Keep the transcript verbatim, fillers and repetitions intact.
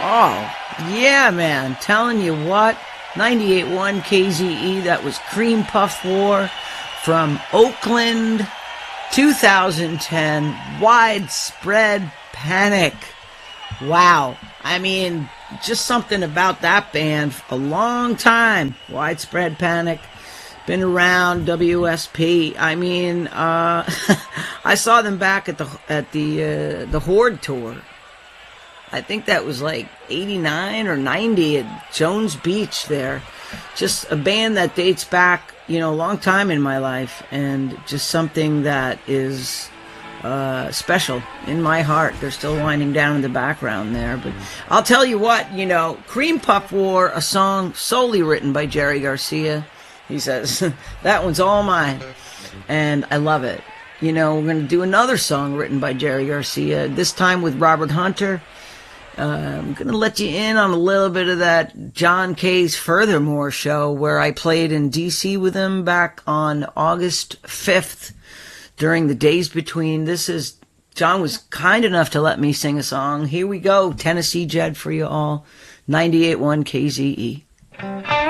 Oh, yeah, man. Telling you what, ninety-eight point one K Z E, that was Cream Puff War from Oakland, two thousand ten, Widespread Panic. Wow. I mean, just something about that band. A long time. Widespread Panic. Been around, W S P. I mean, uh, I saw them back at the at the uh, the Horde tour. I think that was like eighty-nine or ninety at Jones Beach there. Just a band that dates back, you know, a long time in my life, and just something that is uh, special in my heart. They're still winding down in the background there. But I'll tell you what, you know, Cream Puff War, a song solely written by Jerry Garcia. He says, that one's all mine. And I love it. You know, we're going to do another song written by Jerry Garcia, this time with Robert Hunter. Uh, I'm going to let you in on a little bit of that John K's Furthermore show where I played in D C with him back on August fifth during the Days Between. This is, John was kind enough to let me sing a song. Here we go, Tennessee Jed for you all, ninety-eight point one K Z E.